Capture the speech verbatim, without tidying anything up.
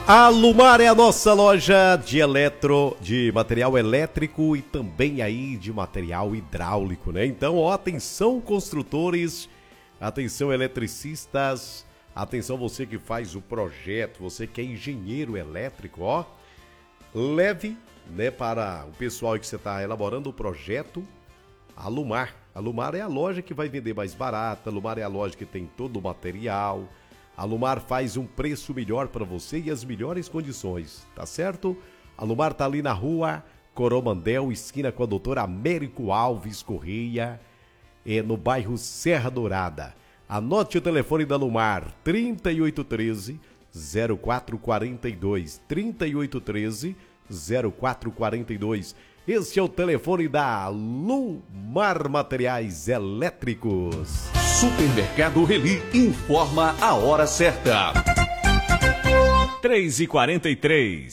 A Lumar é a nossa loja de eletro, de material elétrico e também aí de material hidráulico, né? Então, ó, atenção construtores, atenção eletricistas, atenção você que faz o projeto, você que é engenheiro elétrico, ó, leve, né, para o pessoal que você está elaborando o projeto, a Lumar. A Lumar é a loja que vai vender mais barata, a Lumar é a loja que tem todo o material. A Lumar faz um preço melhor para você e as melhores condições, tá certo? A Lumar tá ali na rua Coromandel, esquina com a doutora Américo Alves Correia, é no bairro Serra Dourada. Anote o telefone da Lumar, trinta e oito treze, zero quatro quarenta e dois, trinta e oito treze, zero quatro quarenta e dois. Esse é o telefone da Lumar Materiais Elétricos. Supermercado Reli informa a hora certa. três e quarenta e três.